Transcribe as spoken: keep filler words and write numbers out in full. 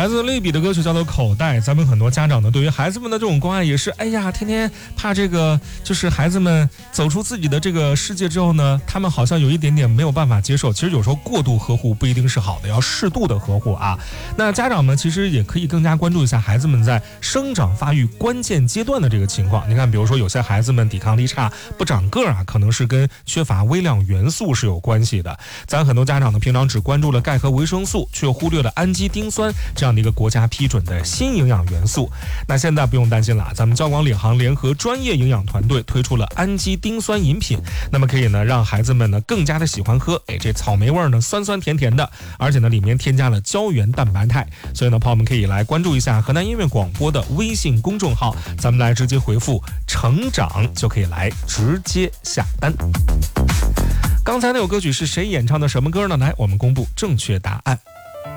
自类比的歌曲叫做《口袋》，咱们很多家长呢对于孩子们的这种关爱也是，哎呀，天天怕这个，就是孩子们走出自己的这个世界之后呢，他们好像有一点点没有办法接受。其实有时候过度呵护不一定是好的，要适度的呵护啊。那家长们其实也可以更加关注一下孩子们在生长发育关键阶段的这个情况。你看，比如说有些孩子们抵抗力差、不长个啊，可能是跟缺乏微量元素是有关系的。咱很多家长呢，平常只关注了钙和维生素，却忽略了氨基丁酸这样的一个国家批准的新营养元素。那现在不用担心了，咱们交广领航联合专业营养团队推出了氨基丁酸饮品，那么可以呢让孩子们呢更加的喜欢喝。哎，这草莓味呢酸酸甜甜的，而且呢里面添加了胶原蛋白肽。所以呢，朋友们可以来关注一下河南音乐广播的微信公众号，咱们来直接回复成长就可以来直接下单。刚才那首歌曲是谁演唱的什么歌呢？来，我们公布正确答案。